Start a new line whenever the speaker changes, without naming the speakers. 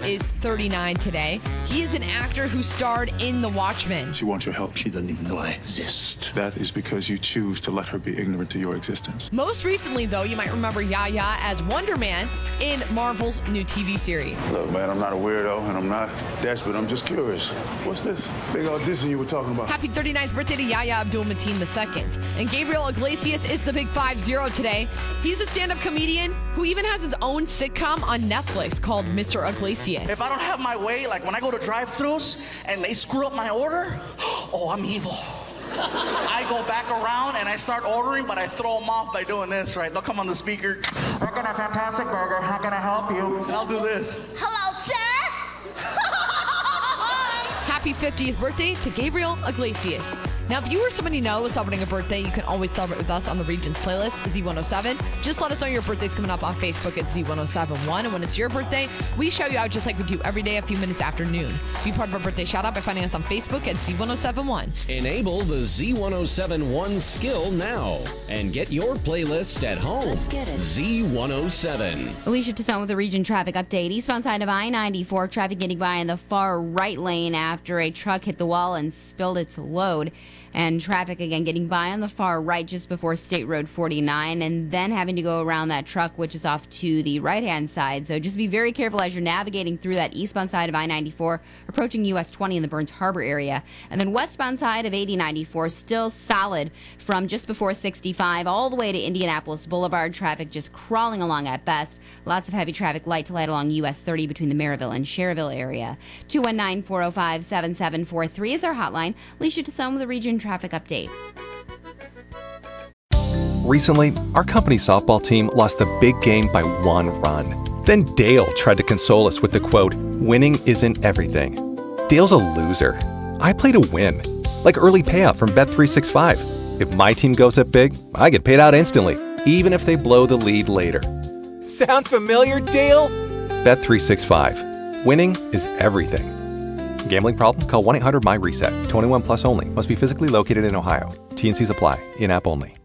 is 39 today. He is an actor who starred in The Watchmen.
She wants your help.
She doesn't even know I exist.
That is because you choose to let her be ignorant to your existence.
Most recently, though, you might remember Yahya as Wonder Man in Marvel's new TV series.
Look, man, I'm not a weirdo and I'm not desperate. I'm just curious. What's this big audition you were talking about?
Happy 39th birthday to Yahya Abdul-Mateen II. And Gabriel Iglesias is the big 5-0 today. He's a stand-up comedian who even has his own sitcom on Netflix called Mr. Iglesias.
If I don't have my way, like when I go to drive-thrus and they screw up my order, oh, I'm evil. I go back around and I start ordering, but I throw them off by doing this, right? They'll come on the speaker. I got a fantastic burger. How can I help you? And I'll do this.
Hello, sir.
Happy 50th birthday to Gabriel Iglesias. Now, if you or somebody you know is celebrating a birthday, you can always celebrate with us on the Regions playlist, Z107. Just let us know your birthday's coming up on Facebook at Z1071. And when it's your birthday, we shout you out just like we do every day a few minutes after noon. Be part of our birthday shout out by finding us on Facebook at Z1071.
Enable the Z1071 skill now and get your playlist at home.
Let's get it.
Z107.
Alicia Toussaint with the region traffic update. Eastbound side of I-94, traffic getting by in the far right lane after a truck hit the wall and spilled its load. And traffic again getting by on the far right just before State Road 49, and then having to go around that truck, which is off to the right-hand side. So just be very careful as you're navigating through that eastbound side of I-94, approaching US 20 in the Burns Harbor area. And then westbound side of 8094, still solid from just before 65 all the way to Indianapolis Boulevard. Traffic just crawling along at best. Lots of heavy traffic light to light along US 30 between the Maryville and Cherville area. 219-405-7743 is our hotline. Alicia Toussaint with the region traffic update.
Recently, our company softball team lost the big game by 1 run. Then Dale tried to console us with the quote, "Winning isn't everything." Dale's a loser. I play to win. Like early payout from Bet365. If my team goes up big, I get paid out instantly, even if they blow the lead later. Sound familiar, Dale? Bet365. Winning is everything. Gambling problem? Call 1-800-MY-RESET. 21 plus only. Must be physically located in Ohio. T&Cs apply. In-app only.